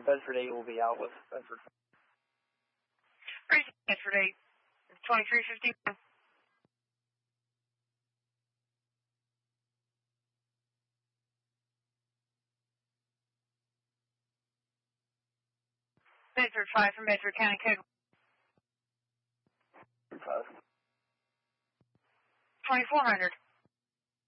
Bedford 8 will be out with Bedford. Bedford 8, 2351. Bedford 5 from Bedford County Code. 5. 2400.